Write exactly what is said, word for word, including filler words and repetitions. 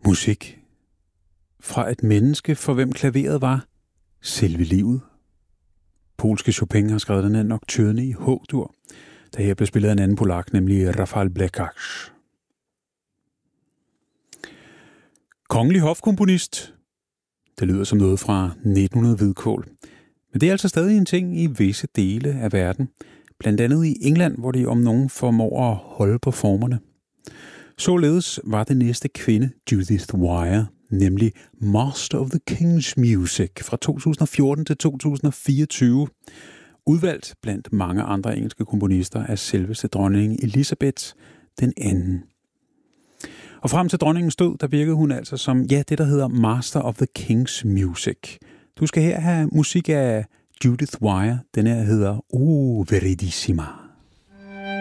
Musik fra et menneske, for hvem klaveret var selve livet. Polske Chopin har skrevet den her Nocturne i H-dur, der her blev spillet af en anden polak, nemlig Rafał Blekacz. Kongelig hofkomponist. Det lyder som noget fra nitten hundrede hvidkål. Men det er altså stadig en ting i visse dele af verden. Blandt andet i England, hvor de om nogen formår at holde på formerne. Således var det næste kvinde Judith Wire, nemlig Master of the King's Music fra to tusind og fjorten til to tusind og fireogtyve. Udvalgt blandt mange andre engelske komponister af selveste dronning Elizabeth den anden. Og frem til dronningens død, der virkede hun altså som, ja, det der hedder Master of the King's Music. Du skal her have musik af Judith Wire. Den her hedder O Veridissima.